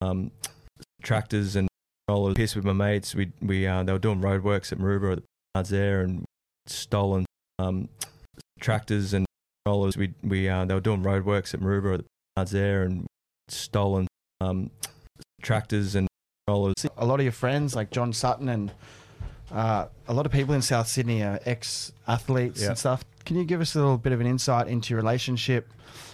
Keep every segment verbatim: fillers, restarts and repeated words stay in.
um, tractors and rollers. Pissed with my mates. We we uh, they were doing roadworks at Maroubra at the yards there, and stolen um, tractors and rollers. We we uh, they were doing roadworks at Maroubra at the yards there, and stolen um, tractors and rollers. A lot of your friends, like John Sutton and uh, a lot of people in South Sydney, are ex-athletes Yep. and stuff. Can you give us a little bit of an insight into your relationship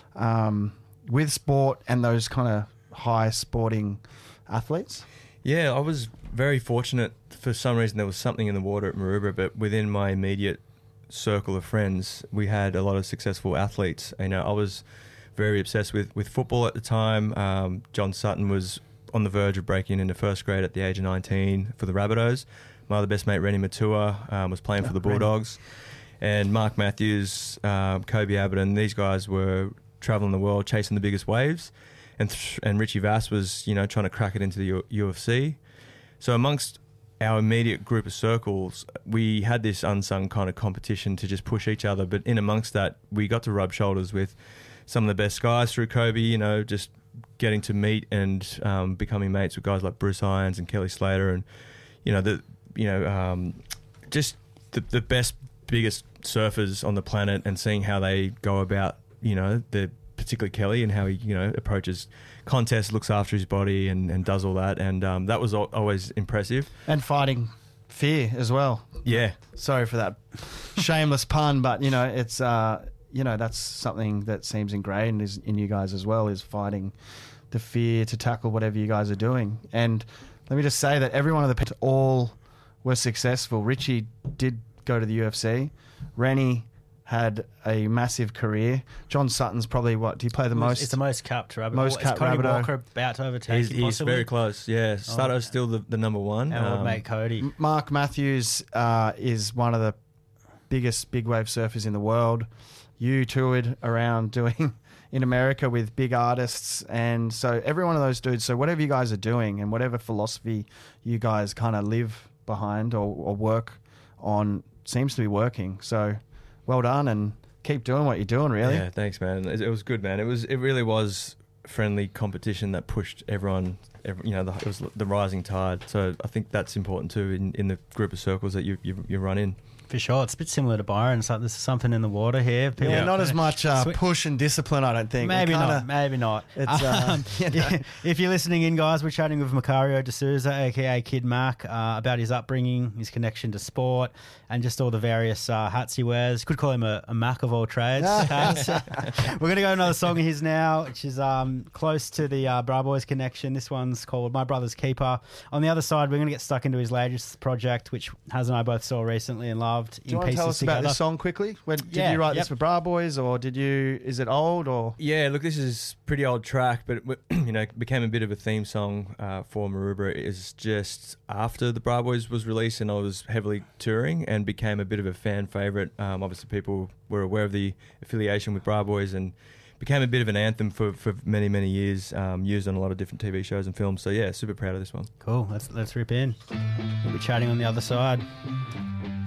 um, with sport and those kind of high sporting athletes? Yeah, I was very fortunate. For some reason, there was something in the water at Maroubra, but within my immediate circle of friends, we had a lot of successful athletes. You know, I was very obsessed with, with football at the time. Um, John Sutton was on the verge of breaking into first grade at the age of nineteen for the Rabbitohs. My other best mate, Rennie Matua, um, was playing for the Bulldogs. And Mark Matthews, um, Kobe Abberton, these guys were travelling the world, chasing the biggest waves. And th- and Richie Vass was, you know, trying to crack it into the U- UFC. So amongst our immediate group of circles, we had this unsung kind of competition to just push each other. But in amongst that, we got to rub shoulders with some of the best guys through Kobe, you know, just getting to meet and um, becoming mates with guys like Bruce Irons and Kelly Slater, and you know the you know um, just the, the best, biggest surfers on the planet, and seeing how they go about, you know, the particularly Kelly, and how he, you know, approaches contests, looks after his body, and, and does all that, and um, that was al- always impressive. And fighting fear as well. Yeah, Sorry for that shameless pun, but you know, it's uh, you know, that's something that seems ingrained is in you guys as well, is fighting the fear to tackle whatever you guys are doing. And let me just say that every one of the pits all were successful. Richie did go to the U F C. Rennie had a massive career. John Sutton's probably, what, do you play the most? It's the most capped rabbit. Most Is capped Cody Rabbitoh. Walker about to overtake he's, him, he's possibly? very close. Yeah, Stato's Oh. still the, the number one. Our old Um, mate Cody. M- Mark Matthews uh, is one of the biggest big wave surfers in the world. You toured around doing in America with big artists, and so every one of those dudes. So whatever you guys are doing and whatever philosophy you guys kind of live behind or, or work on seems to be working. So well done, and keep doing what you're doing. Really, Yeah, thanks, man. It, it was good, man. It was. It really was friendly competition that pushed everyone. Every, you know, the, it was the rising tide. So I think that's important too in, in the group of circles that you you, you run in. For sure. It's a bit similar to Byron. So there's something in the water here. People yeah, not as much uh, Sweet. push and discipline, I don't think. Maybe It kinda- not. Maybe not. It's, uh, Um, you know. yeah, if you're listening in, guys, we're chatting with Macario D'Souza, aka Kid Mac, uh, about his upbringing, his connection to sport, and just all the various uh, hats he wears. Could call him a, a Mac of all trades. perhaps. We're going to go another song of his now, which is um, close to the uh, Bra Boys connection. This one's called My Brother's Keeper. On the other side, we're going to get stuck into his latest project, which Haz and I both saw recently and loved. Do you want to tell us about this song quickly? When, did Yeah, you write yep. this for Bra Boys, or did you? Is it old or? Yeah, look, this is a pretty old track, but it, you know, it became a bit of a theme song uh, for Maroubra. It is just after the Bra Boys was released, and I was heavily touring, and became a bit of a fan favourite. Um, obviously, people were aware of the affiliation with Bra Boys, and became a bit of an anthem for, for many, many years, um, used on a lot of different T V shows and films. So yeah, super proud of this one. Cool. Let's let's rip in. We'll be chatting on the other side.